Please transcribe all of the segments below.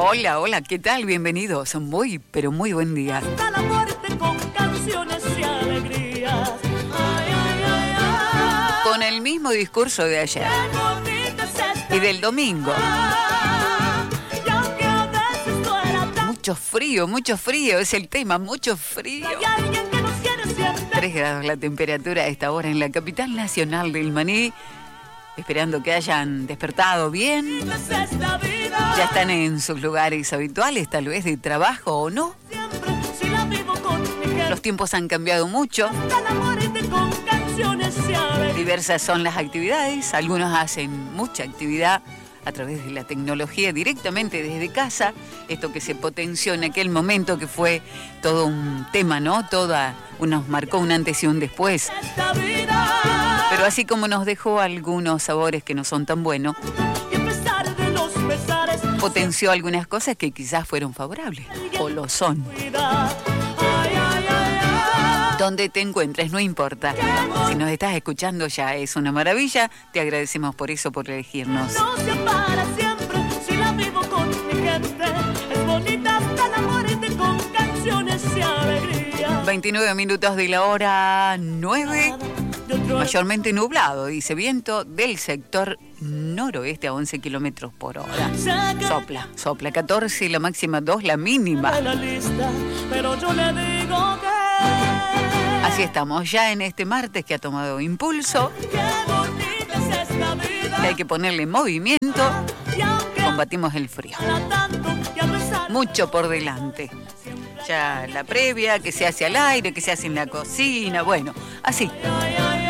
Hola, hola, ¿qué tal? Bienvenidos. Muy, pero muy buen día. Hasta la muerte con canciones y alegrías. Ay, ay, ay, ay. Con el mismo discurso de ayer Qué bonita es esta y del domingo. vida. Y aunque a veces no era tan, Mucho frío, es el tema, mucho frío. hay alguien que nos quiere siempre. 3 grados la temperatura a esta hora en la capital nacional del Maní. Esperando que hayan despertado bien. Es esta vida. Ya están en sus lugares habituales, tal vez de trabajo o no. Siempre, si la vivo con mi gente. Los tiempos han cambiado mucho. Hasta la muerte con canciones y alegrías. Diversas son las actividades. Algunos hacen mucha actividad a través de la tecnología directamente desde casa. Esto que se potenció en aquel momento que fue todo un tema, ¿no? Nos marcó un antes y un después. Esta vida. Pero así como nos dejó algunos sabores que no son tan buenos, Y a pesar de los pesares, potenció algunas cosas que quizás fueron favorables o lo son. cuida. Ay, ay, ay, ay. Donde te encuentres, no importa. Si nos estás escuchando ya es una maravilla. Te agradecemos por eso, por elegirnos. No sea para siempre, si la vivo con mi gente. Es bonita hasta la muerte con canciones y alegría. 29 minutos de la hora 9. De otro Mayormente nublado, dice, viento del sector noroeste a 11 kilómetros por hora. Sopla 14, la máxima 2, la mínima. de la lista, pero yo le digo que Así estamos ya en este martes que ha tomado impulso, qué bonita es esta vida. que hay que ponerle movimiento, Y aunque combatimos el frío. habla tanto y a pesar Mucho por delante. Ya la previa, que se hace al aire, que se hace en la cocina, bueno, así, ay, ay,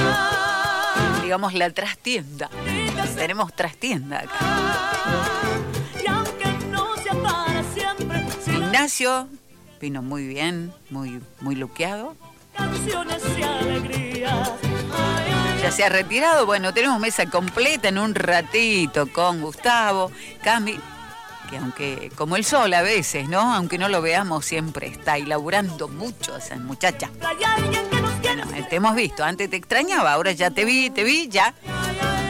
ay. digamos la trastienda. Tenemos trastienda acá. Y aunque no sea para siempre, si la Ignacio vino muy bien, muy luqueado. canciones y alegrías. Ay, ay, Ya se ha retirado, bueno, tenemos mesa completa en un ratito con Gustavo, Cami, que aunque, como el sol a veces, ¿no? Aunque no lo veamos, siempre está y laburando mucho esa muchacha. hay alguien que nos quiere. Bueno, te hemos visto, antes te extrañaba, ahora ya te vi, ya. Ay, ay,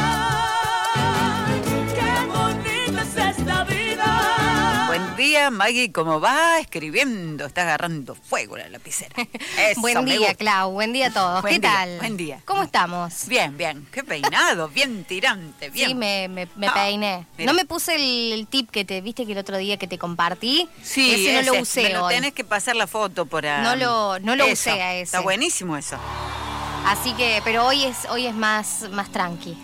ay. Qué bonita es esta vida. Buen día, Maggie, ¿cómo va? Escribiendo, está agarrando fuego la lapicera. Eso, Buen me día, gusta. Clau. Buen día a todos. Buen ¿Qué día, tal? buen día. ¿Cómo estamos? Bien, qué peinado, bien tirante, bien. Sí, me Ah, peiné. mira. No me puse el tip que te viste que el otro día que te compartí. Sí, ese no lo ese, usé me lo hoy. tenés que pasar la foto por ahí. No lo usé a ese. Está buenísimo eso. Así que, pero hoy es más tranqui.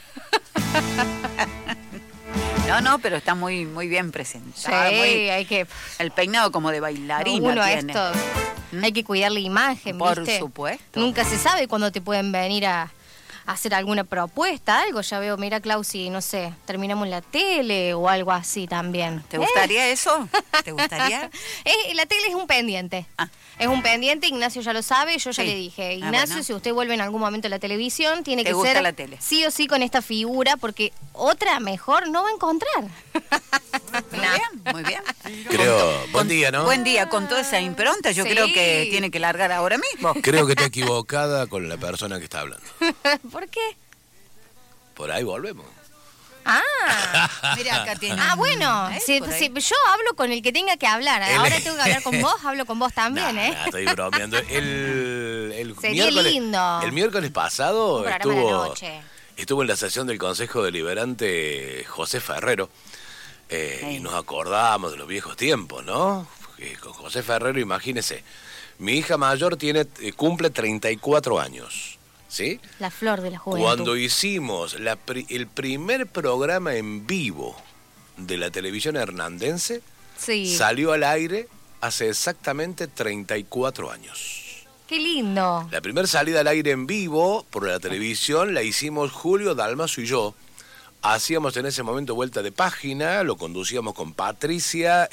No, pero está muy bien Sí, presentado. hay que. El peinado como de bailarina Uno a tiene. esto. Hay que cuidar la imagen, Por ¿viste? supuesto. Nunca se sabe cuándo te pueden venir a hacer alguna propuesta, algo. Ya veo, mira, Clausi, no sé, terminamos la tele o algo así también. ¿Te gustaría eso? ¿Te gustaría? La tele es un pendiente. Ah. Es un pendiente, Ignacio ya lo sabe, yo ya Sí. le dije. Ah, Ignacio, bueno. si usted vuelve en algún momento a la televisión, tiene ¿Te que gusta ser la tele? sí o sí con esta figura, porque otra mejor no va a encontrar. Muy bien. Creo, buen día, ¿no? Buen día, con toda esa impronta, yo Sí. creo que tiene que largar ahora mismo. Creo que está equivocada con la persona que está hablando. ¿Por qué? Por ahí volvemos. Ah, Mira, acá tiene. bueno, Por ahí. yo hablo con el que tenga que hablar. Ahora tengo que hablar con vos, hablo con vos también, ¿eh? Nah, estoy bromeando. El Sería miércoles, lindo. El miércoles pasado Un programa de la noche. estuvo en la sesión del Consejo Deliberante José Ferrero. Y nos acordamos de los viejos tiempos, ¿no? Con José Ferrero, imagínese. Mi hija mayor cumple 34 años. ¿Sí? La flor de la juventud. Cuando hicimos el primer programa en vivo de la televisión hernandense, Sí. salió al aire hace exactamente 34 años. Qué lindo. La primera salida al aire en vivo por la televisión la hicimos Julio Dalmaso y yo. Hacíamos en ese momento vuelta de página, lo conducíamos con Patricia,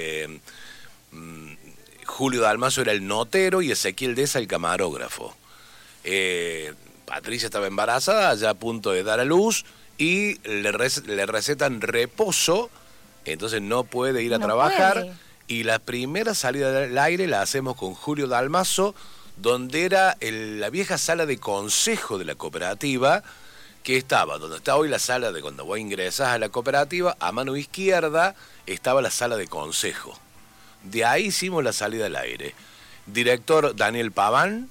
Julio Dalmaso era el notero y Ezequiel Deza el camarógrafo. Patricia estaba embarazada, ya a punto de dar a luz, y le recetan reposo, entonces no puede ir a No trabajar. puede. Y la primera salida al aire la hacemos con Julio Dalmaso, donde era la vieja sala de consejo de la cooperativa, que estaba donde está hoy la sala de cuando vos ingresás a la cooperativa, a mano izquierda estaba la sala de consejo. De ahí hicimos la salida al aire. Director Daniel Paván,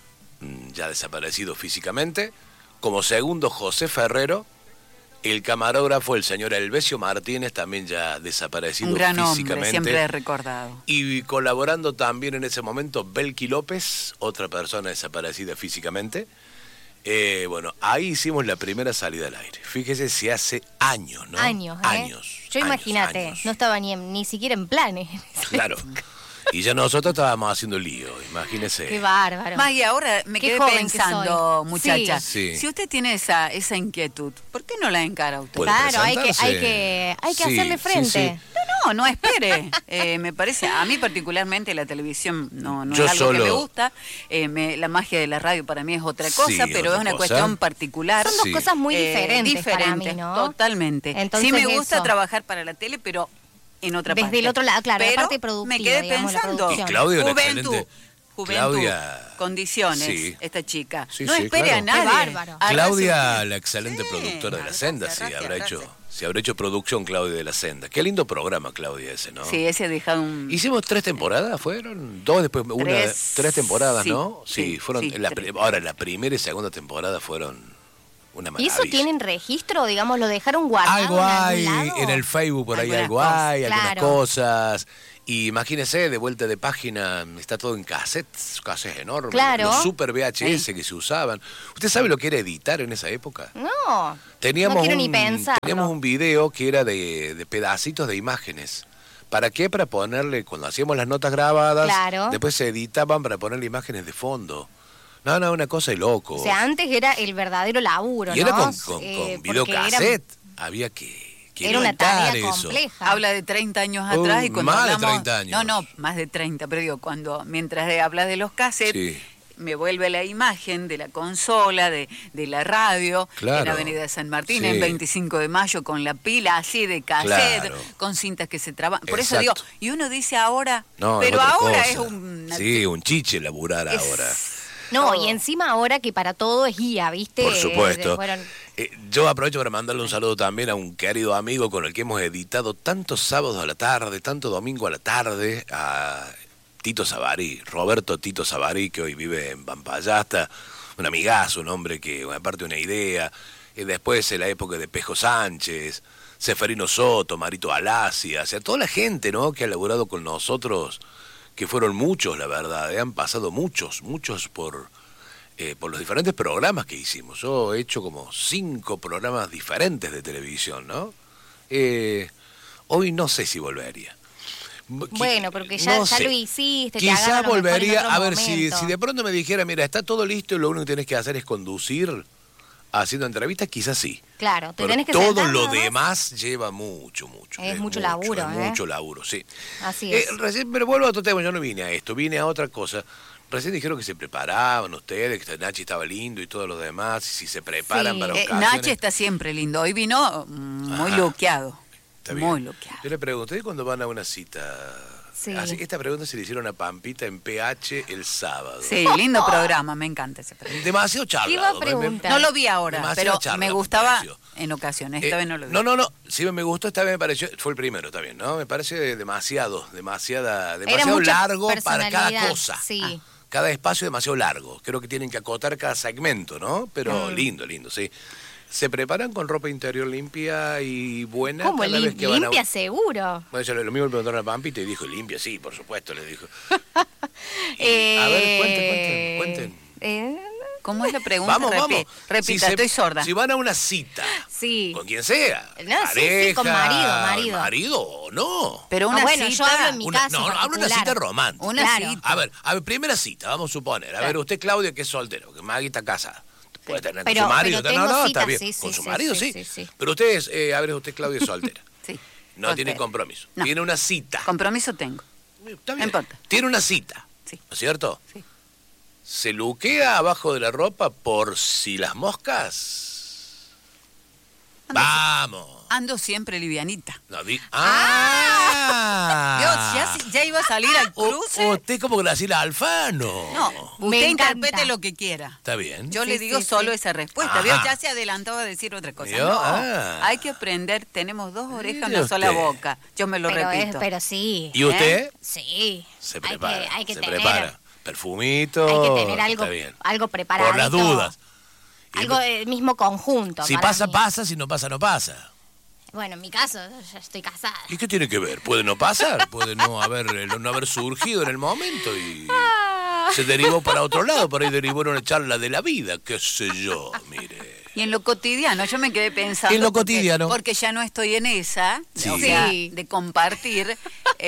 ya desaparecido físicamente. Como segundo, José Ferrero. El camarógrafo, el señor Elvesio Martínez, también ya desaparecido Un gran físicamente. hombre, siempre recordado. Y colaborando también en ese momento Belki López, otra persona desaparecida físicamente. Bueno, ahí hicimos la primera salida al aire. Fíjese si hace años, ¿no? Años, Años. Yo imagínate, no estaba ni siquiera en planes. Claro. Y ya nosotros estábamos haciendo lío, imagínese. Qué bárbaro. Maggie, ahora me Qué quedé joven que pensando, soy. muchacha, Sí. si usted tiene esa inquietud, ¿por qué no la encara usted? Puede Claro, hay que presentarse. Sí, hacerle sí, frente. sí. No espere. Me parece, a mí particularmente la televisión no Yo es algo que solo- me gusta. La magia de la radio para mí es otra cosa, Sí, pero otra es una cosa. cuestión particular. Son dos Sí. cosas muy diferentes para mí, ¿no? Totalmente. Entonces sí me gusta eso. trabajar para la tele, pero en otra Desde parte. el otro lado, claro, la Pero parte productiva, me quedé digamos, la pensando. producción. Y Claudia, una Juventud. excelente- Juventud, Claudia- condiciones, Sí. esta chica. Sí, no sí, espere claro. a nadie. Qué bárbaro. Claudia, la excelente Sí, productora de La arrase, Senda, sí, arrase, habrá arrase. hecho producción Claudia de La Senda. Qué lindo programa, Claudia, ese, ¿no? Sí, ese ha dejado un... Hicimos 3 temporadas, ¿fueron? 2 después, tres temporadas, sí, ¿no? Sí, fueron. sí, tres. Ahora, la primera y segunda temporada fueron una ¿Y maravilla. eso tienen registro? Digamos, ¿lo dejaron guardado Algo en algún hay, lado? en el Facebook por ahí Algunas algo cosas, hay, algunas claro. cosas. Y imagínese, de vuelta de página, está todo en cassettes enormes. Claro. Los super VHS que se usaban. ¿Usted sabe lo que era editar en esa época? No, Teníamos no quiero ni pensarlo. teníamos un video que era de pedacitos de imágenes. ¿Para qué? Para ponerle, cuando hacíamos las notas grabadas, Claro. después se editaban para ponerle imágenes de fondo. No, una cosa de loco. O sea, antes era el verdadero laburo, y era ¿no? con Porque videocassette. Había que era una editar tarea eso. compleja. Habla de 30 años atrás y cuando más de hablamos... 30 años. No, más de 30, pero digo, mientras hablas de los cassettes, Sí. me vuelve la imagen de la consola, de la radio, Claro. en la Avenida de San Martín, Sí. en 25 de mayo, con la pila así de cassette, Claro. con cintas que se traban. Por eso digo, Exacto. y uno dice ahora, No, pero otra ahora cosa. es un... Sí, un chiche laburar es- ahora. No, todo. y encima ahora que para todo es guía, ¿viste? Por supuesto. Fueron- Yo aprovecho para mandarle un saludo también a un querido amigo con el que hemos editado tantos sábados a la tarde, tanto domingo a la tarde, a Tito Sabarí, Roberto Tito Sabarí, que hoy vive en Pampayasta, un amigazo, un hombre que, aparte una idea, después en la época de Pejo Sánchez, Seferino Soto, Marito Alasia, o sea, toda la gente, ¿no?, que ha laburado con nosotros, que fueron muchos, la verdad, han pasado muchos por los diferentes programas que hicimos. Yo he hecho como 5 programas diferentes de televisión, ¿no? Hoy no sé si volvería. Bueno, porque ya sé. lo hiciste, te Quizá agarra a lo mejor en volvería, otro a ver, momento. si de pronto me dijera, mira, está todo listo y lo único que tienes que hacer es conducir haciendo entrevistas, quizás sí. Claro, te Pero tenés que todo sentar lo nada más. demás lleva mucho. Es mucho laburo, es ¿eh? mucho laburo, sí. Así es. Recién, pero vuelvo a otro tema, yo no vine a esto, vine a otra cosa. Recién dijeron que se preparaban ustedes, que Nachi estaba lindo y todo lo demás, y si se preparan Sí. para ocasiones. Nachi está siempre lindo. Hoy vino muy Ajá. luqueado. Está bien. Muy luqueado. Yo le pregunté cuando van a una cita. Sí. Así que esta pregunta se le hicieron a Pampita en PH el sábado. Sí, lindo programa, me encanta ese programa. Demasiado charlado. Iba a preguntar. No lo vi ahora, Demasiado pero charla, me me gustaba pareció. en ocasiones. Esta vez no lo vi. No. Sí, me gustó, esta vez me pareció. Fue el primero, está bien, ¿no? Me parece demasiado Era demasiado mucha largo para cada personalidad, cosa. Sí. Cada espacio demasiado largo. Creo que tienen que acotar cada segmento, ¿no? Pero lindo, sí. ¿Se preparan con ropa interior limpia y buena ¿Cómo cada vez que van a... limpia seguro? Bueno, yo lo mismo le preguntaron a Pampita y dijo, limpia, sí, por supuesto, le dijo. A ver, cuenten. ¿Cómo es la pregunta? Vamos. Repita, Si se- estoy sorda. Si van a una cita, Sí. con quien sea, No, sí, con marido. marido o no. Pero una bueno, cita... yo hablo en mi Una- caso no, hablo de una particular. cita romántica. Una Claro. cita. A ver, primera cita, vamos a suponer. A ver, usted, Claudia, que es soltero, que Maggie está casada. Puede tener Pero- con su marido. pero no, tengo está citas, bien. sí, sí, con su sí, marido, sí, sí. sí. Pero usted, a ver, usted, Claudia, es soltera. Sí. No soltera. tiene compromiso. No. Tiene una cita. Compromiso tengo. Está bien. No importa. Tiene una cita. Sí. ¿No es cierto? Sí. Se luquea abajo de la ropa por si las moscas. Vamos. Ando siempre livianita. No, Dios, ya iba a salir al cruce. Usted como Graciela Alfano. No, Me usted encanta. interprete lo que quiera. Está bien. Yo Sí, le digo sí, solo sí. esa respuesta. Ajá. ¿Vio? Ya se adelantaba a decir otra cosa. ¿Vio? No, Ah. hay que aprender. Tenemos dos orejas, Mire una sola usted. boca. Yo me lo repito. Pero sí. ¿Y usted? Sí. Se Hay prepara. hay que se tener, prepara. Perfumito. Hay que tener algo, Está bien. algo preparado. Por las dudas. Y Algo del mismo conjunto. si para pasa, mí. pasa. Si no pasa, no pasa. Bueno, en mi caso, ya estoy casada. ¿Y qué tiene que ver? Puede no pasar, puede no haber surgido en el momento y se derivó para otro lado, por ahí derivó en una charla de la vida, qué sé yo, mire. Y en lo cotidiano, yo me quedé pensando. En lo porque- cotidiano. Porque ya no estoy en esa, Sí. o sea, Sí. de compartir,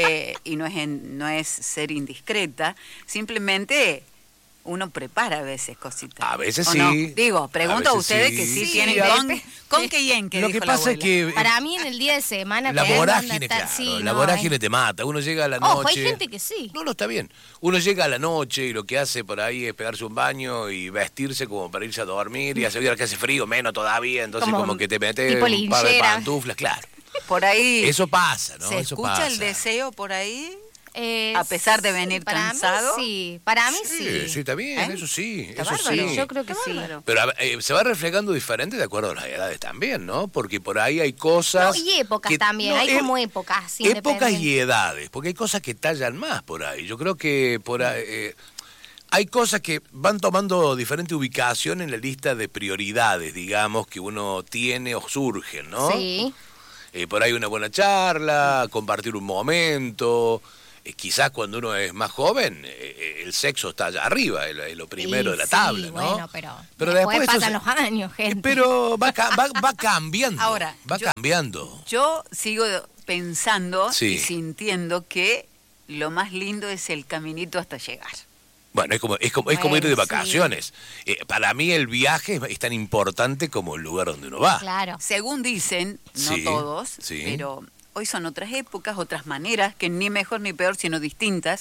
y no es ser indiscreta, simplemente uno prepara a veces cositas. A veces ¿o sí. no? Digo, pregunto A a veces ustedes sí. que sí, Sí, tienen a con qué y en qué Lo dijo que la pasa es abuela. que Para mí en el día de semana... la querés vorágine, estar- claro, sí, la no, vorágine te mata. Uno llega a la Ojo, noche. hay gente que sí. No, está bien. Uno llega a la noche y lo que hace por ahí es pegarse un baño y vestirse como para irse a dormir y hace que hace frío, menos todavía, entonces como que te metes tipo un par de linchera. pantuflas, claro. Por ahí Eso pasa, ¿no? se Eso escucha pasa. el deseo por ahí. Eh, A pesar de venir para cansado. Mí sí, para mí sí. Sí, está bien, ¿Eh? eso sí, Está eso bárbaro. sí. Yo creo que Está sí. bárbaro. Pero se va reflejando diferente de acuerdo a las edades también, ¿no? Porque por ahí hay cosas... No, y épocas que- también, no, hay como épocas. Épocas independientes. y edades, porque hay cosas que tallan más por ahí. Yo creo que por ahí, hay cosas que van tomando diferente ubicación en la lista de prioridades, digamos, que uno tiene o surgen, ¿no? Sí. Por ahí una buena charla, compartir un momento. Quizás cuando uno es más joven, el sexo está allá arriba, es lo primero Y de la sí, tabla, ¿no? Bueno, pero después eso pasan los años, gente. Pero va cambiando. Ahora, va cambiando. Yo sigo pensando Sí. y sintiendo que lo más lindo es el caminito hasta llegar. Bueno, es como ir de Bueno, vacaciones. Para mí el viaje es tan importante como el lugar donde uno va. Claro. Según dicen, no Sí, todos, sí. pero hoy son otras épocas, otras maneras, que ni mejor ni peor, sino distintas.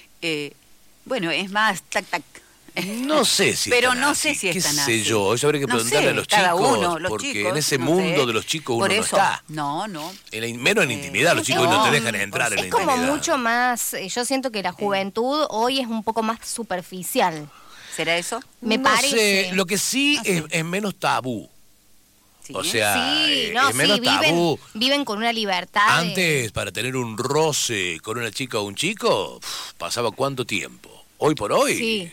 Bueno, es más tac. No sé si Pero están no así. sé si ¿Qué están sé así. yo? Eso habría que No preguntarle sé, a los cada chicos, uno, los porque chicos, en ese no mundo sé. de los chicos Por uno eso, no está. No. Menos en intimidad, los chicos Es no te como- dejan entrar en la Es como intimidad. mucho más, yo siento que la juventud hoy es un poco más superficial. ¿Será eso? Me No parece. sé, lo que sí es menos tabú. Sí. O sea, Sí, no, es menos sí, tabú. viven con una libertad. Antes, para tener un roce con una chica o un chico, pasaba cuánto tiempo. Hoy por hoy Sí.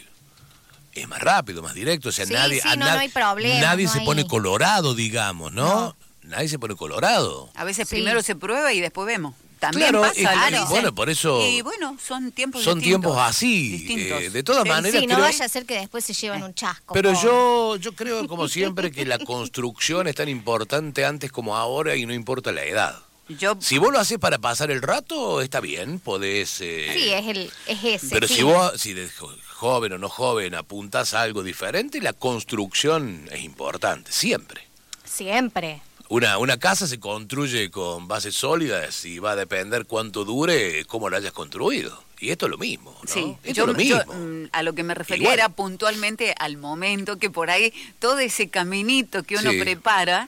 es más rápido, más directo. O sea, Sí, nadie, sí, no hay problema, nadie no se hay- pone colorado, digamos, ¿no? Nadie se pone colorado. A veces Sí. primero se prueba y después vemos. También Claro, pasa, y- lo claro. dicen. bueno, por eso Y bueno, son tiempos son distintos, tiempos así. distintos. De todas Sí. maneras, Sí, no creo- vaya a ser que después se lleven un chasco. Pero pobre. yo creo, como siempre, que la construcción es tan importante antes como ahora y no importa la edad. Yo Si vos lo haces para pasar el rato, está bien, podés... Sí, es ese. Pero sí. si vos, si de joven o no joven, apuntás a algo diferente, la construcción es importante, siempre. Siempre. Una casa se construye con bases sólidas y va a depender cuánto dure, cómo la hayas construido. Y esto es lo mismo, ¿no? Sí, Esto es lo mismo. a lo que me refería Igual. era puntualmente al momento que por ahí todo ese caminito que uno Sí. prepara,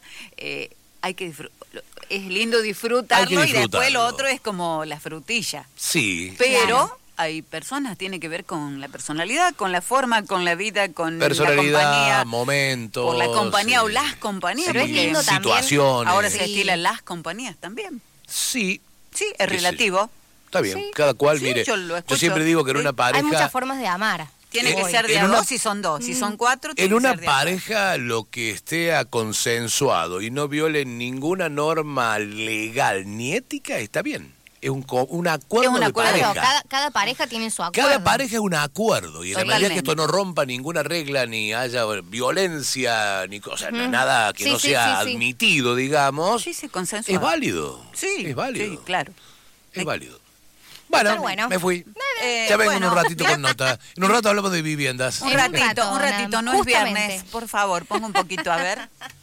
hay que es lindo disfrutarlo, Hay que y después lo disfrutarlo. otro es como la frutilla. Sí. Pero Claro. hay personas, tiene que ver con la personalidad, con la forma, con la vida, con la Personalidad, compañía. momentos. Por la compañía sí. o las compañías. Pero es porque lindo también. Situaciones. ahora Sí. se estilan las compañías también. Sí, Sí, es Qué sé relativo. está bien. Sí. Cada cual, Sí, mire. yo lo Yo escucho. siempre digo que en Sí. una pareja... Hay muchas formas de amar. Tiene que Hoy. ser de en a una- dos si son dos. Si son cuatro, tiene En que una ser de a cuatro. pareja lo que esté consensuado y no viole ninguna norma legal ni ética está bien. Es un acuerdo Es un de acuerdo. pareja. Claro, cada pareja tiene su acuerdo. Cada pareja es un acuerdo y en la medida que Totalmente. esto no rompa ninguna regla ni haya violencia ni cosa, nada que Sí, no sí, sea sí, sí. admitido, digamos, Sí, se consensúa. es válido. Sí, es válido. sí, claro. Es válido. Bueno, Pero bueno. me fui. Eh, Ya vengo en bueno. un ratito con nota. En un rato hablamos de viviendas. Un En un ratito, rato, no es justamente. viernes. Por favor, ponga un poquito a ver.